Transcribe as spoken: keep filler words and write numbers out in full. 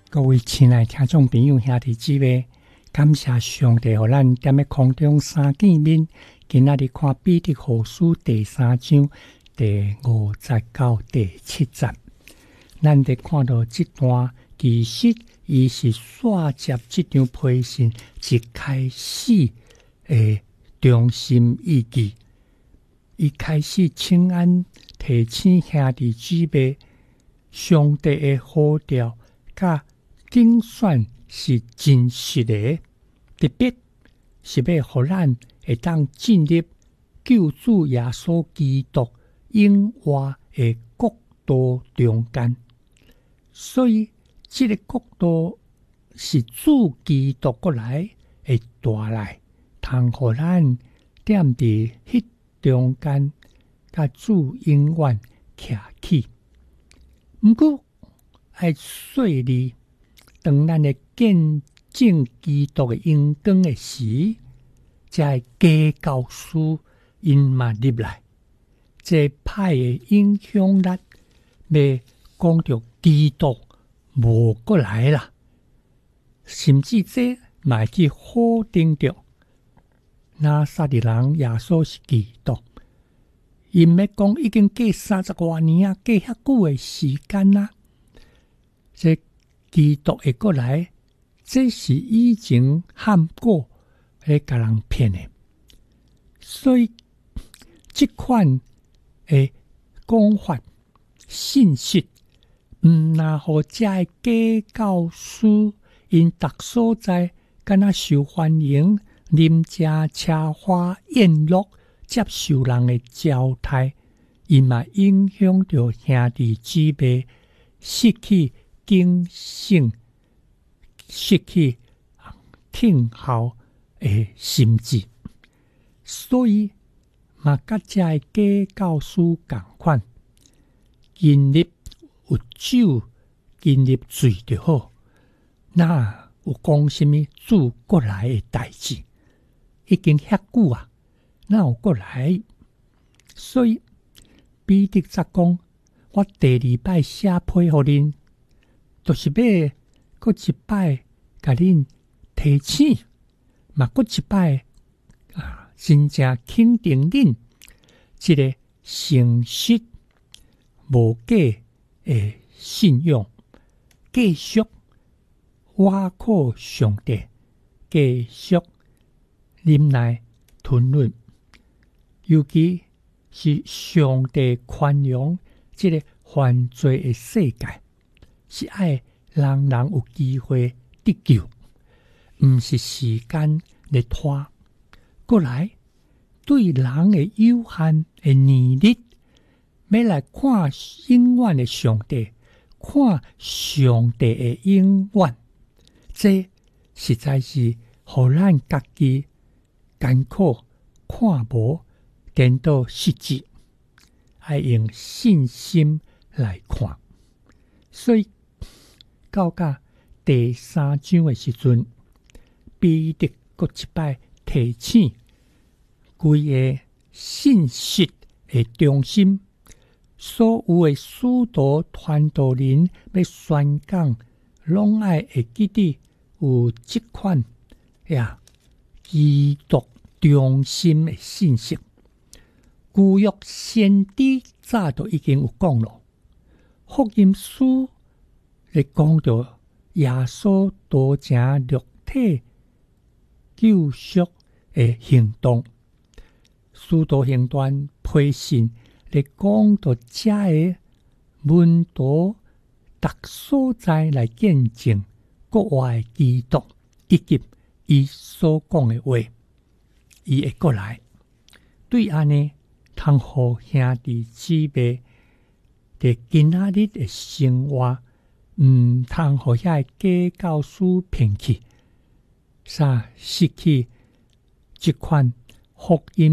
各位亲爱听众朋友兄弟姊妹，感谢上帝予咱踮咧空中相见面。今仔日看彼得后书第三章第五节到第七节，咱得看到这段，其实伊是刷接这张批信一开始诶中心意义。伊开始请安提醒兄弟姊妹，上帝的呼召甲顶选是真实的，特别是要互咱会当进入救主耶稣基督永活的国度中间。所以这个国度是主基督过来的带来，通互咱踮伫迄中间，甲主永远徛起。毋过爱细腻，当咱的见证基督的荣光的时，才会假教师因嘛入来，这派的影响力，要讲着基督无过来啦，甚至这嘛去否定着拿撒勒人耶稣是基督。因要讲已经过三十多年啊，过遐久的时间啊，这基督会过来，这是以前喊过咧，甲人骗的。所以这款的讲法信息，毋那互遮的假教师因逐所在敢若受欢迎，啉食车花宴乐，接受人的招待，伊嘛影响着兄弟姊妹失去警醒，失去听候的心智。所以嘛甲遮的假教师共款，今日有酒，今日醉就好，那有讲什么主过来的代志，已经遐久啊，哪有过来？所以彼得则讲，我第二摆写批互恁，就是要搁一摆甲恁提醒，嘛搁一摆啊，真正肯定恁这个诚实无假的信仰，继续倚靠上帝，继续忍耐吞忍，尤其是上帝宽容这个犯罪的世界，是爱人人有机会得救，毋是时间来拖。过来对人的有限的年日，要来看永远的上帝，看上帝的永远，这实在是互咱家己艰苦看无，颠倒实际，爱用信心来看。所以到甲第三章的时阵，彼得搁一摆提醒，规个信息的中心，所有的使徒传道人要宣讲，拢爱会记得有这款呀基督中心的信息。旧约先知早就已经有讲了，福音书咧讲到耶稣道成肉体救赎的行动，使徒行传批信咧讲到遮个门徒逐所在来见证国外基督以及伊所讲的话，伊会过来。对安尼，通互兄弟姊妹伫今仔日的生活，毋通互遐假教师骗去，煞失去这款福音